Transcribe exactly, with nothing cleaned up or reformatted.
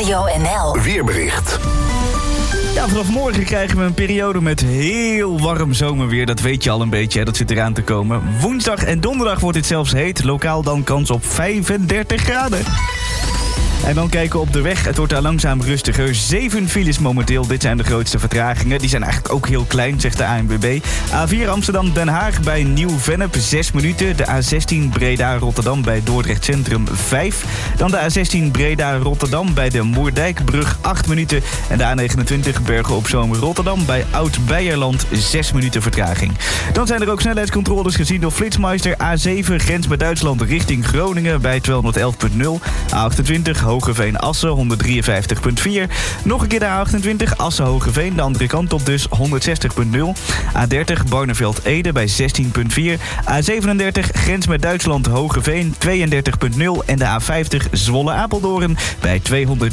Radio N L. Weerbericht. Ja, vanaf morgen krijgen we een periode met heel warm zomerweer. Dat weet je al een beetje, hè? Dat zit eraan te komen. Woensdag en donderdag wordt het zelfs heet. Lokaal dan kans op vijfendertig graden. En dan kijken we op de weg. Het wordt daar langzaam rustiger. Zeven files momenteel. Dit zijn de grootste vertragingen. Die zijn eigenlijk ook heel klein, zegt de A N W B. A vier Amsterdam-Den Haag bij Nieuw-Vennep, zes minuten. De A zestien Breda-Rotterdam bij Dordrecht Centrum, vijf. Dan de A zestien Breda-Rotterdam bij de Moerdijkbrug, acht minuten. En de A negenentwintig Bergen-op-Zoom-Rotterdam bij Oud-Beierland, zes minuten vertraging. Dan zijn er ook snelheidscontroles gezien door Flitsmeister. A zeven grens met Duitsland richting Groningen bij tweehonderdelf komma nul. A achtentwintig Hogeveen-Assen, honderddrieënvijftig komma vier. Nog een keer de A achtentwintig Assen-Hogeveen, de andere kant op dus, honderdzestig komma nul. A dertig Barneveld-Ede bij zestien komma vier. A zevenendertig grens met Duitsland Hogeveen, tweeëndertig komma nul. En de A vijftig Zwolle-Apeldoorn bij tweehonderddertien